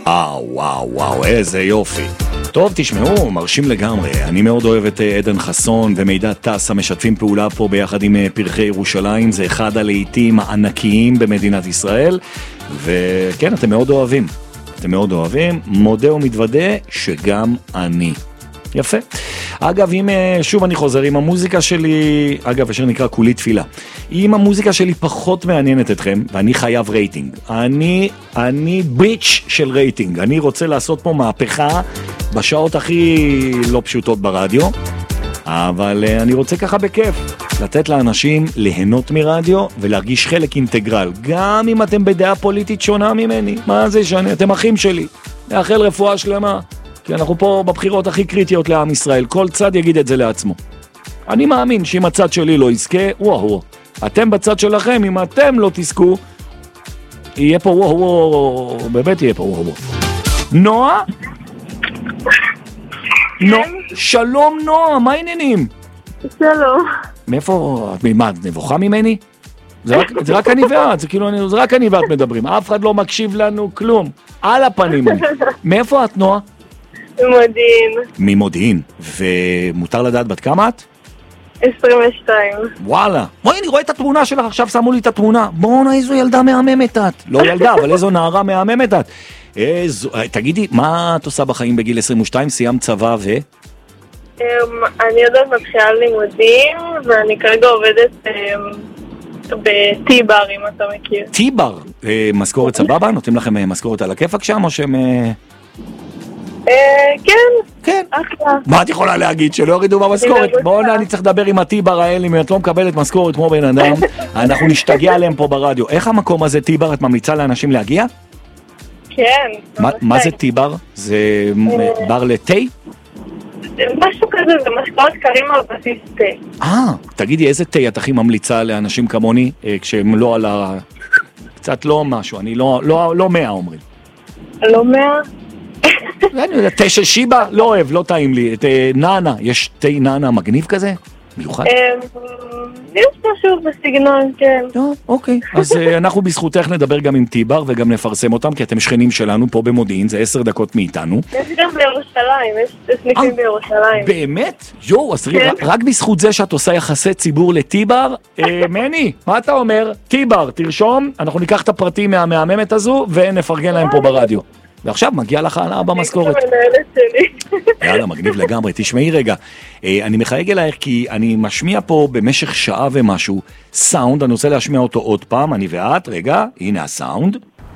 וואו, וואו, איזה יופי. טוב, תשמעו, מרשים לגמרי. אני מאוד אוהב את עדן חסון ומידע טס המשתפים פעולה פה ביחד עם פרחי ירושלים. זה אחד הלהיטים הענקיים במדינת ישראל. וכן, אתם מאוד אוהבים. אתם מאוד אוהבים. מודה ומתוודה שגם אני. יפה. אגב, אם שוב אני חוזר, אם המוזיקה שלי, אגב, אשר נקרא כולי תפילה, אם המוזיקה שלי פחות מעניינת אתכם, ואני חייב רייטינג, אני ביץ' של רייטינג, אני רוצה לעשות פה מהפכה בשעות הכי לא פשוטות ברדיו, אבל אני רוצה ככה בכיף, לתת לאנשים ליהנות מרדיו ולהרגיש חלק אינטגרל, גם אם אתם בדעה פוליטית שונה ממני, מה זה שאני, אתם אחים שלי, לאחל רפואה שלמה, כי אנחנו פה בבחירות הכי קריטיות לעם ישראל, כל צד יגיד את זה לעצמו. אני מאמין שאם הצד שלי לא יזכה, וואו, אתם בצד שלכם, אם אתם לא תזכו, יהיה פה וואו, באמת יהיה פה וואו. נועה? שלום נועה, מה העניינים? שלום. מאיפה, מה, את נבוכה ממני? זה רק אני ואת, זה רק אני ואת מדברים, אף אחד לא מקשיב לנו כלום, על הפנים אני. מאיפה את נועה? ממודיעין. ממודיעין, ומותר לדעת בת כמה את? 22. וואלה, בואי אני רואה את התמונה שלך, עכשיו שמו לי את התמונה, בואו איזו ילדה מהממת את, לא ילדה, אבל איזו נערה מהממת את. תגידי, מה את עושה בחיים בגיל 22, סיים צבא ו? אני יודעת מתחילה לימודים, ואני כרגע עובדת בטיבר, אם אתה מכיר. טיבר? משכורת סבבה? נותנים לכם משכורת על הכיפק שם, או שהם... כן. מה את יכולה להגיד? שלא יורידו במשכורת? בואו אני צריך לדבר עם הטיבר האלה, אם את לא מקבלת משכורת כמו בן אדם, אנחנו נשתגע עליהם פה ברדיו. איך המקום הזה טיבר? את ממליצה לאנשים להגיע? כן. מה זה טיבר? זה בר לתי? משהו כזה, זה משקאות קרים על בסיס תה. תגידי, איזה תה את הכי ממליצה לאנשים כמוני, כשהם לא על ה... קצת לא משהו, אני לא 100 אומרים. לא 100? תה של שיבה, לא אוהב, לא טעים לי. נענה, יש תה נענה מגניב כזה? מיוחד? יש משהו בסגנון, כן. אוקיי, אז אנחנו בזכותך נדבר גם עם טיבר וגם נפרסם אותם, כי אתם שכנים שלנו פה במודיעין, זה 10 דקות מאיתנו. יש גם בירושלים, יש סניפים בירושלים. באמת? אז רק בזכות זה שאת עושה יחסי ציבור לטיבר, מני, מה אתה אומר? טיבר, תרשום, אנחנו ניקח את הפרטים מהמהממת הזו ונפרגן להם פה ברדיו. ועכשיו מגיע לך העלאה במשכורת. אני המנהלת שלי. יאללה, מגניב לגמרי. תשמעי רגע, אני מחייג אלייך כי אני משמיע פה במשך שעה ומשהו סאונד, אני רוצה להשמיע אותו עוד פעם, אני ואת, רגע, הנה הסאונד.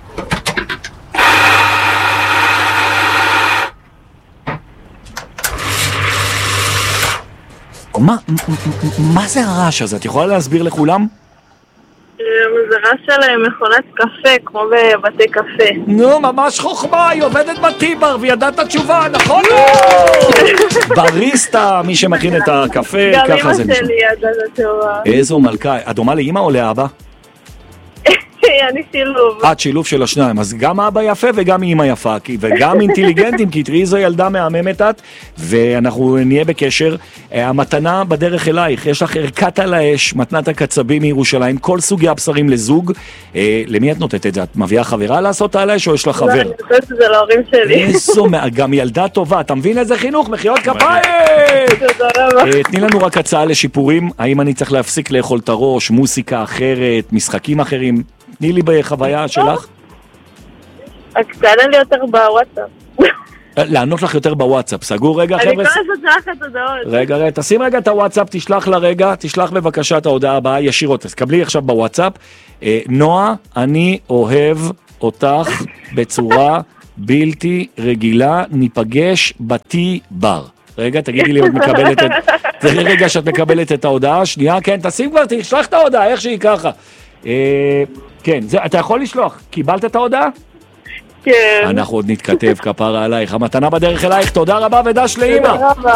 מה זה הרעש הזה? את יכולה להסביר לכולם? זה רעש של מכונת קפה, כמו בבתי קפה. נו, ממש חוכמה, היא עובדת בטיבר וידעת התשובה, נכון? בריסטה, מי שמכין את הקפה, ככה זה נשמע. גם אמא שלי ידעת התשובה. איזו מלכה, את דומה לאמא או לאבא? אני שילוב. את שילוב של השניים, אז גם אבא יפה וגם אמא יפה, וגם אינטליגנטים, כי תראי איזו ילדה מהממת את, ואנחנו נהיה בקשר. המתנה בדרך אלייך, יש לך ערכת על האש, מתנת הקצבים מירושלים, כל סוגי הבשרים לזוג. למי את נותנת את זה? את מביאה חברה לעשות על האש או יש לך חבר? אני חושבת שזה להורים שלי. איזו, גם ילדה טובה, אתה מבין איזה חינוך? מחיאות כפיים! תודה רבה. תני לנו רק הצעה לשיפורים, האם אני צריך להפסיק לאכול את הראש, מוסיקה אחרת, משחקים אחרים? תני לי בחוויה שלך. תענה לי יותר בוואטסאפ. לענות לך יותר בוואטסאפ, סגור רגע חבר'ה. אני כל הזמן שלח את הודעות. רגע, תשים רגע את הוואטסאפ, תשלח לרגע, תשלח בבקשה את ההודעה הבאה ישירות, אז קבלי עכשיו בוואטסאפ. נועה, אני אוהב אותך בצורה בלתי רגילה, ניפגש בטיבר. רגע, תגידי לי עוד מקבלת את... זה רגע שאת מקבלת את ההודעה, שנייה, כן, תשים כבר, תשלח את ההודעה, איך שהיא ככה. כן, אתה יכול לשלוח, קיבלת את ההודעה? כן. אנחנו עוד נתכתב כפרה עלייך, המתנה בדרך אלייך, תודה רבה ודש לאמא. תודה רבה.